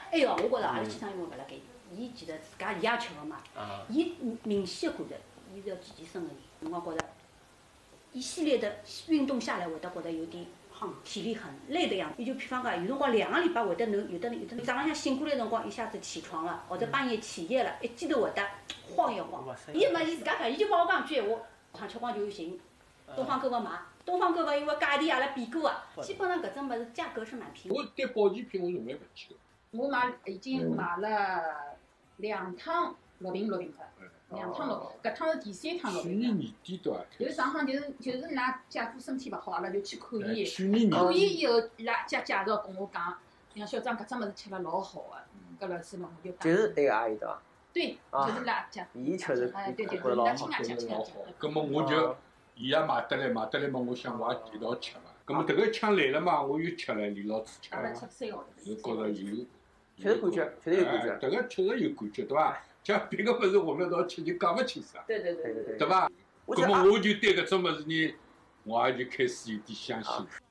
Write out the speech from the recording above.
哎哟，我觉着阿拉先生因为勿辣盖，伊其实自家伊也吃个嘛，伊明显感觉，伊是要健身个人，辰光觉着，一系列的运动下来会得觉得有点体力很累的样子。伊就比方讲，有辰光2个礼拜会得能有的早浪向醒过来辰光一下子起床了，或者半夜起夜了，一记头会得晃一晃。伊自家讲，伊就帮我讲句闲话，上吃光就寻东方购物买。东方购物因为价钿阿拉比过啊，基本上搿种物事价格是蛮便宜。 我对保健品我从来勿去个。 我已经买了2趟6瓶块，2趟6，搿趟是第3趟6瓶。 去年年底对伐？ 就是上趟就是㑚姐夫身体勿好，阿拉就去看伊。 去年看伊以后，伊拉介绍跟我讲，像小张搿只物事吃了老好个，搿老师嘛我就讲。 就是那个阿姨对伐？ 对，就是拉姐夫。 伊确实对， 老亲好。 老好。 葛末我就伊也买得来嘛，我想我也一道吃嘛。葛末迭个枪来了嘛，我又吃了，李老师吃了。 吃3号头。 就觉着有。 确实感觉，确实有感觉。 迭个确实有感觉，对伐？像别个物事混了一道吃，就讲勿清爽。 对。 对伐？葛末我就对搿种物事呢，我也就开始有点相信。